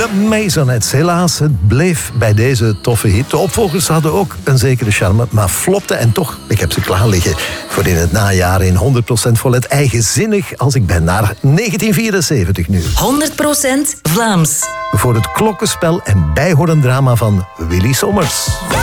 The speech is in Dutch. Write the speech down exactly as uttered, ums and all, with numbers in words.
De Maisonettes. Helaas, het bleef bij deze toffe hit. De opvolgers hadden ook een zekere charme, maar flopten. En toch, ik heb ze klaar liggen voor in het najaar in honderd procent Vollet. Eigenzinnig als ik ben naar negentien vierenzeventig nu. honderd procent Vlaams. Voor het klokkenspel en bijhorendrama van Willy Sommers.